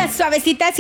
Suavecita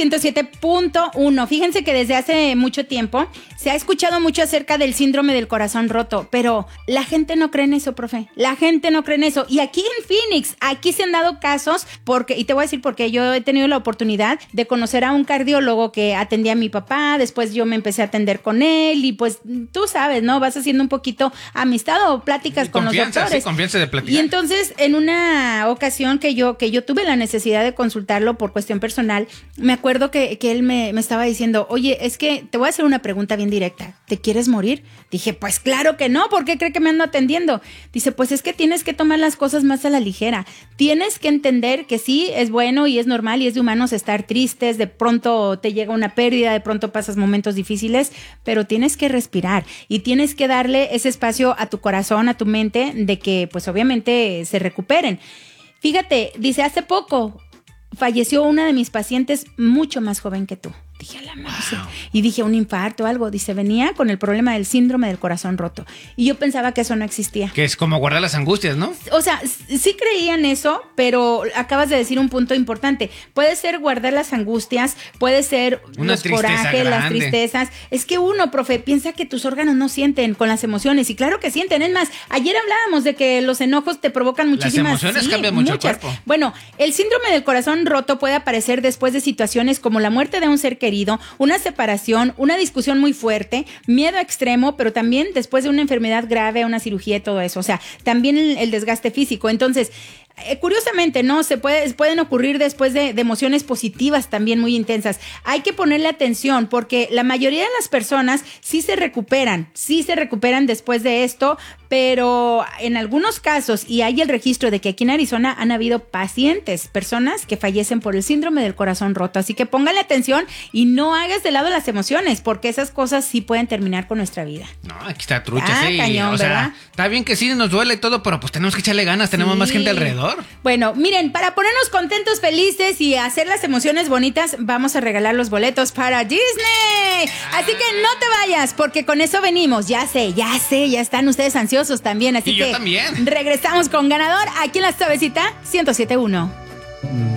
107.1. Fíjense que desde hace mucho tiempo se ha escuchado mucho acerca del síndrome del corazón roto, pero la gente no cree en eso, profe. La gente no cree en eso. Y aquí en Phoenix, aquí se han dado casos y te voy a decir por qué. Yo he tenido la oportunidad de conocer a un cardiólogo que atendía a mi papá, después yo me empecé a atender con él y pues tú sabes, ¿no? Vas haciendo un poquito amistad o pláticas con los doctores. Sí, confianza de platicar. Y entonces, en una ocasión que yo tuve la necesidad de consultarlo por cuestión personal, me acuerdo que él me estaba diciendo, oye, es que te voy a hacer una pregunta bien directa. ¿Te quieres morir? Dije, pues claro que no. ¿Por qué cree que me ando atendiendo? Dice, pues es que tienes que tomar las cosas más a la ligera. Tienes que entender que sí, es bueno y es normal y es de humanos estar tristes. De pronto te llega una pérdida, de pronto pasas momentos difíciles, pero tienes que respirar y tienes que darle ese espacio a tu corazón, a tu mente, de que pues obviamente se recuperen. Fíjate, dice, hace poco falleció una de mis pacientes mucho más joven que tú. Dije, a la mouse. Wow. Y dije, un infarto o algo. Dice, venía con el problema del síndrome del corazón roto. Y yo pensaba que eso no existía. Que es como guardar las angustias, ¿no? O sea, sí creía en eso, pero acabas de decir un punto importante. Puede ser guardar las angustias, puede ser los corajes, las tristezas. Es que uno, profe, piensa que tus órganos no sienten con las emociones. Y claro que sienten. Es más, ayer hablábamos de que los enojos te provocan muchísimas... Las emociones cambian mucho el cuerpo. Bueno, el síndrome del corazón roto puede aparecer después de situaciones como la muerte de un ser querido, una separación, una discusión muy fuerte, miedo extremo, pero también después de una enfermedad grave, una cirugía y todo eso. O sea, también el desgaste físico. Entonces, curiosamente, ¿no? Pueden ocurrir después de emociones positivas también muy intensas. Hay que ponerle atención porque la mayoría de las personas sí se recuperan después de esto, pero en algunos casos, y hay el registro de que aquí en Arizona han habido personas que fallecen por el síndrome del corazón roto. Así que póngale atención y no hagas de lado las emociones, porque esas cosas sí pueden terminar con nuestra vida. No, aquí está trucha, sí. Cañón, o sea, ¿verdad? Está bien que sí nos duele y todo, pero pues tenemos que echarle ganas, tenemos más gente alrededor. Bueno, miren, para ponernos contentos, felices y hacer las emociones bonitas, vamos a regalar los boletos para Disney. Así que no te vayas, porque con eso venimos. Ya sé, ya están ustedes ansiosos también. Así y que yo también. Regresamos con ganador aquí en la Suavecita 107.1.